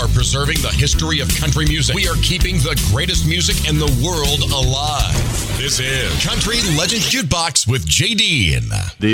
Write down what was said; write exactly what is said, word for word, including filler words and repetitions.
are preserving the history of country music. We are keeping the greatest music in the world alive. This is Country Legends Jukebox with J D. The